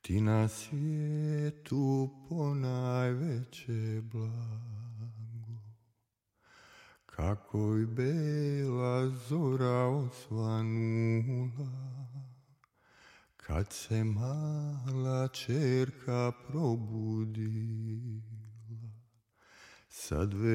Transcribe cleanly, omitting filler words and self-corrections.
Ti na svijetu ponajveće blago, kako i bela zora osvanula, kad se mala ćerka probudila, sad